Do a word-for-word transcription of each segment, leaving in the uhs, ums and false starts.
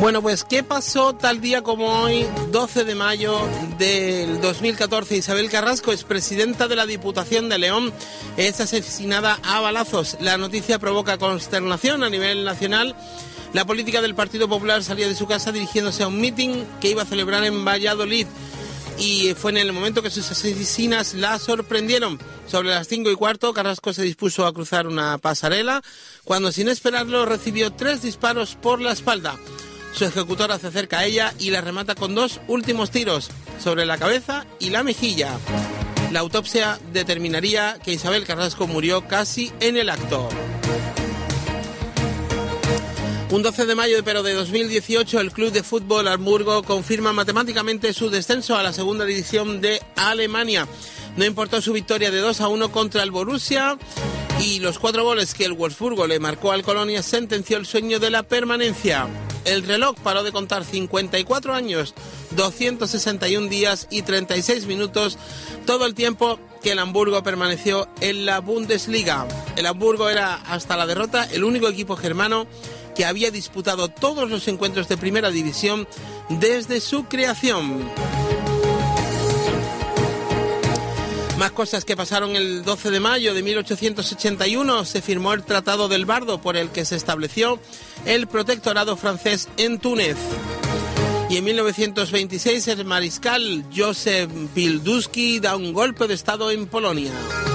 Bueno, pues ¿qué pasó tal día como hoy, doce de mayo del dos mil catorce? Isabel Carrasco, expresidenta de la Diputación de León, es asesinada a balazos. La noticia provoca consternación a nivel nacional. La política del Partido Popular salía de su casa dirigiéndose a un mitin que iba a celebrar en Valladolid. Y fue en el momento que sus asesinas la sorprendieron. Sobre las cinco y cuarto, Carrasco se dispuso a cruzar una pasarela, cuando sin esperarlo recibió tres disparos por la espalda. Su ejecutora se acerca a ella y la remata con dos últimos tiros, sobre la cabeza y la mejilla. La autopsia determinaría que Isabel Carrasco murió casi en el acto. Un doce de mayo pero de dos mil dieciocho, el club de fútbol Hamburgo confirma matemáticamente su descenso a la segunda división de Alemania. No importó su victoria de dos a uno contra el Borussia, y los cuatro goles que el Wolfsburgo le marcó al Colonia sentenció el sueño de la permanencia. El reloj paró de contar cincuenta y cuatro años, doscientos sesenta y un días y treinta y seis minutos, todo el tiempo que el Hamburgo permaneció en la Bundesliga. El Hamburgo era, hasta la derrota, el único equipo germano que había disputado todos los encuentros de primera división desde su creación. Más cosas que pasaron el doce de mayo de mil ochocientos ochenta y uno. Se firmó el Tratado del Bardo, por el que se estableció el protectorado francés en Túnez. Y en mil novecientos veintiséis el mariscal Józef Piłsudski da un golpe de estado en Polonia.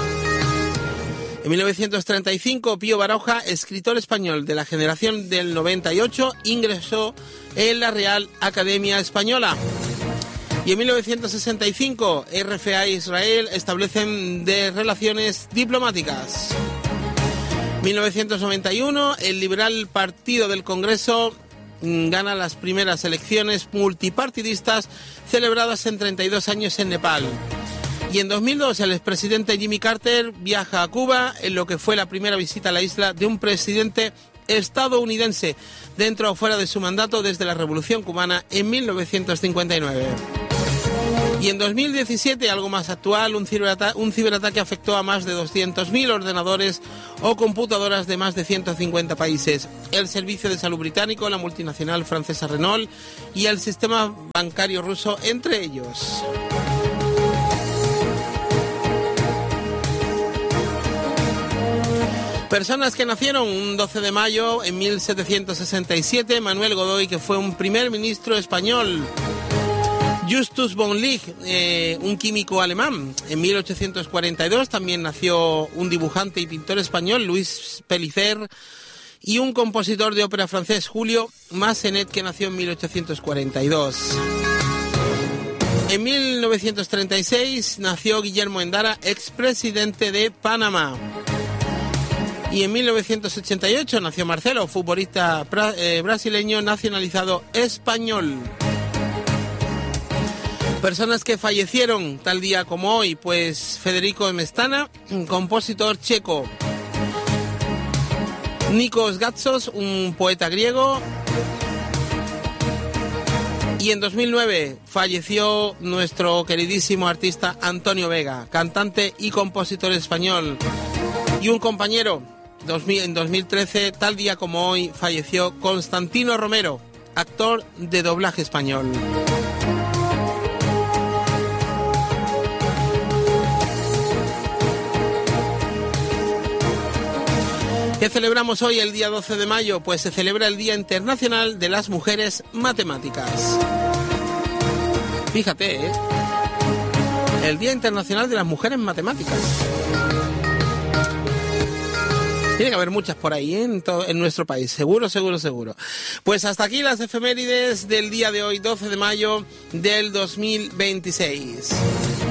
En mil novecientos treinta y cinco, Pío Baroja, escritor español de la generación del noventa y ocho, ingresó en la Real Academia Española. Y en mil novecientos sesenta y cinco, R F A e Israel establecen de relaciones diplomáticas. mil novecientos noventa y uno, el Liberal Partido del Congreso gana las primeras elecciones multipartidistas celebradas en treinta y dos años en Nepal. Y en dos mil dos, el expresidente Jimmy Carter viaja a Cuba en lo que fue la primera visita a la isla de un presidente estadounidense, dentro o fuera de su mandato desde la Revolución Cubana en mil novecientos cincuenta y nueve. Y en dos mil diecisiete, algo más actual, un ciberata- un ciberataque afectó a más de doscientos mil ordenadores o computadoras de más de ciento cincuenta países. El Servicio de Salud británico, la multinacional francesa Renault y el sistema bancario ruso, entre ellos. Personas que nacieron un doce de mayo en mil setecientos sesenta y siete, Manuel Godoy, que fue un primer ministro español. Justus von Liebig, eh, un químico alemán. En mil ochocientos cuarenta y dos también nació un dibujante y pintor español, Luis Pellicer, y un compositor de ópera francés, Julio Massenet, que nació en mil ochocientos cuarenta y dos. En mil novecientos treinta y seis nació Guillermo Endara, expresidente de Panamá. Y en mil novecientos ochenta y ocho nació Marcelo, futbolista bra- eh, brasileño nacionalizado español. Personas que fallecieron tal día como hoy, pues Federico Mestana, un compositor checo. Nikos Gatsos, un poeta griego. Y en dos mil nueve falleció nuestro queridísimo artista Antonio Vega, cantante y compositor español. Y un compañero, en dos mil trece, tal día como hoy, falleció Constantino Romero, actor de doblaje español. ¿Qué celebramos hoy, el día doce de mayo? Pues se celebra el Día Internacional de las Mujeres Matemáticas. Fíjate, ¿eh? El Día Internacional de las Mujeres Matemáticas. Tiene que haber muchas por ahí, ¿eh? en, to- en nuestro país, seguro, seguro, seguro. Pues hasta aquí las efemérides del día de hoy, doce de mayo del dos mil veintiséis.